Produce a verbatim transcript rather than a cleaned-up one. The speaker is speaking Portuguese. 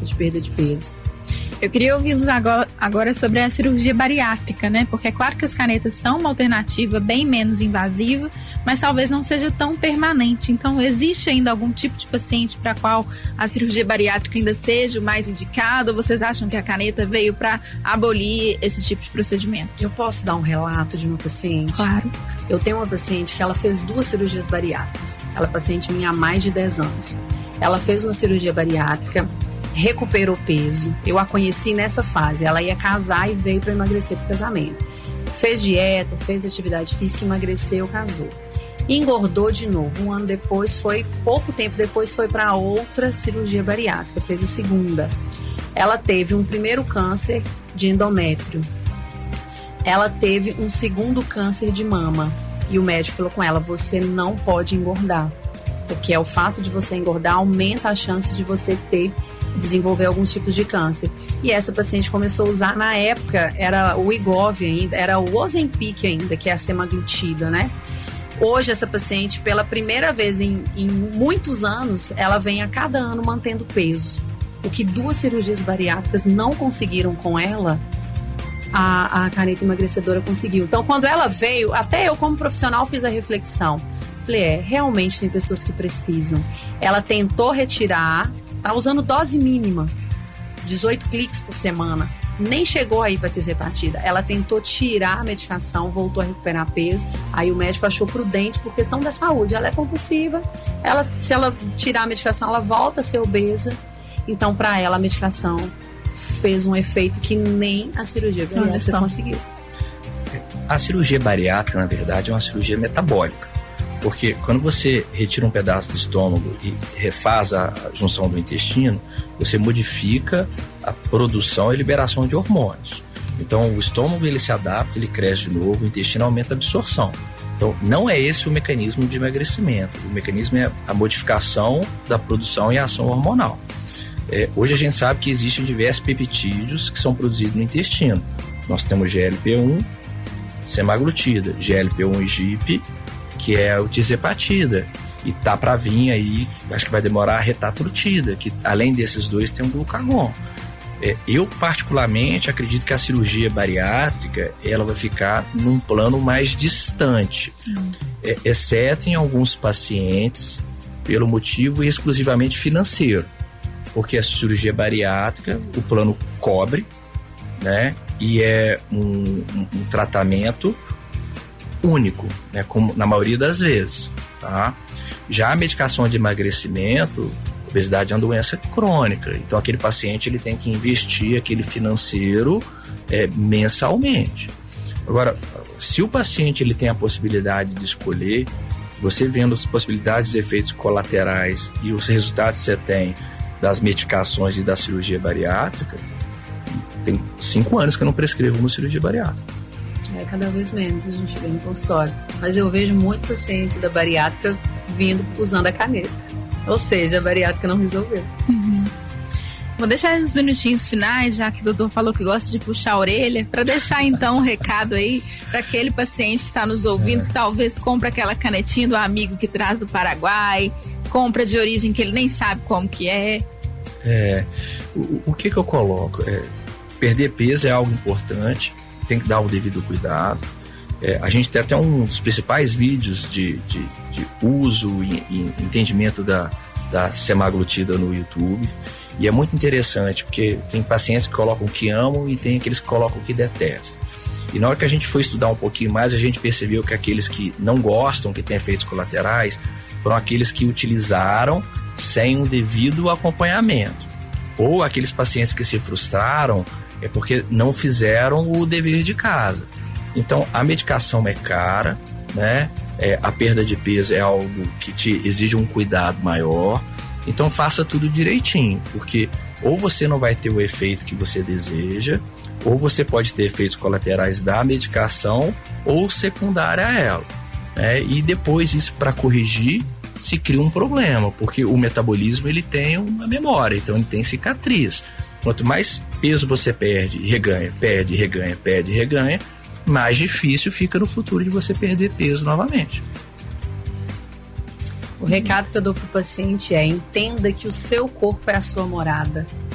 de perda de peso. Eu queria ouvir agora, agora sobre a cirurgia bariátrica, né? Porque é claro que as canetas são uma alternativa bem menos invasiva, mas talvez não seja tão permanente. Então, existe ainda algum tipo de paciente para qual a cirurgia bariátrica ainda seja o mais indicado? Ou vocês acham que a caneta veio para abolir esse tipo de procedimento? Eu posso dar um relato de uma paciente? Claro. Eu tenho uma paciente que ela fez duas cirurgias bariátricas. Ela é paciente minha há mais de dez anos. Ela fez uma cirurgia bariátrica, recuperou peso. Eu a conheci nessa fase. Ela ia casar e veio para emagrecer pro casamento. Fez dieta, fez atividade física, emagreceu, casou. Engordou de novo. Um ano depois, foi pouco tempo depois, foi para outra cirurgia bariátrica. Fez a segunda. Ela teve um primeiro câncer de endométrio. Ela teve um segundo câncer de mama. E o médico falou com ela: você não pode engordar, porque é o fato de você engordar aumenta a chance de você ter desenvolver alguns tipos de câncer. E essa paciente começou a usar, na época, era o Wegovy ainda, era o Ozempic ainda, que é a semaglutida, né? Hoje, essa paciente, pela primeira vez em, em muitos anos, ela vem a cada ano mantendo peso. O que duas cirurgias bariátricas não conseguiram com ela, a, a caneta emagrecedora conseguiu. Então, quando ela veio, até eu como profissional fiz a reflexão. Falei, é, realmente tem pessoas que precisam. Ela tentou retirar, tá usando dose mínima, dezoito cliques por semana, nem chegou a hepatizepatida. Ela tentou tirar a medicação, voltou a recuperar peso, aí o médico achou prudente por questão da saúde. Ela é compulsiva, ela, se ela tirar a medicação, ela volta a ser obesa. Então, para ela, a medicação fez um efeito que nem a cirurgia bariátrica conseguiu. A cirurgia bariátrica, na verdade, é uma cirurgia metabólica. Porque quando você retira um pedaço do estômago e refaz a junção do intestino, você modifica a produção e liberação de hormônios. Então o estômago ele se adapta, ele cresce de novo, o intestino aumenta a absorção. Então não é esse o mecanismo de emagrecimento. O mecanismo é a modificação da produção e ação hormonal. É, hoje a gente sabe que existem diversos peptídeos que são produzidos no intestino. Nós temos G L P um, semaglutida, G L P um e G I P, que é o tirzepatida, e tá para vir aí, acho que vai demorar a retatrutida, que além desses dois tem um glucagon. É, eu particularmente acredito que a cirurgia bariátrica ela vai ficar num plano mais distante, hum. é, exceto em alguns pacientes pelo motivo exclusivamente financeiro, porque a cirurgia bariátrica o plano cobre, né, e é um, um, um tratamento único, né, como na maioria das vezes, tá? Já a medicação de emagrecimento, obesidade é uma doença crônica, então aquele paciente ele tem que investir aquele financeiro é, mensalmente. Agora, se o paciente ele tem a possibilidade de escolher, você vendo as possibilidades de efeitos colaterais e os resultados que você tem das medicações e da cirurgia bariátrica, tem cinco anos que eu não prescrevo uma cirurgia bariátrica. É, cada vez menos a gente vê no consultório. Mas eu vejo muito paciente da bariátrica vindo usando a caneta. Ou seja, a bariátrica não resolveu. Uhum. Vou deixar uns minutinhos finais, já que o doutor falou que gosta de puxar a orelha, para deixar então um recado aí para aquele paciente que está nos ouvindo, que talvez compra aquela canetinha do amigo que traz do Paraguai, compra de origem que ele nem sabe como que é. É, o, o que que eu coloco? É, perder peso é algo importante, tem que dar o devido cuidado. É, a gente tem até um dos principais vídeos de, de, de uso e, e entendimento da, da semaglutida no YouTube. E é muito interessante, porque tem pacientes que colocam que amam e tem aqueles que colocam que detestam. E na hora que a gente foi estudar um pouquinho mais, a gente percebeu que aqueles que não gostam, que têm efeitos colaterais, foram aqueles que utilizaram sem um devido acompanhamento. Ou aqueles pacientes que se frustraram é porque não fizeram o dever de casa. Então, a medicação é cara, né? É, a perda de peso é algo que te exige um cuidado maior. Então, faça tudo direitinho, porque ou você não vai ter o efeito que você deseja, ou você pode ter efeitos colaterais da medicação ou secundária a ela, né? E depois, isso para corrigir, se cria um problema, porque o metabolismo ele tem uma memória, então ele tem cicatriz. Quanto mais peso você perde e reganha, perde, reganha, perde, reganha, mais difícil fica no futuro de você perder peso novamente. O recado que eu dou para o paciente é: entenda que o seu corpo é a sua morada.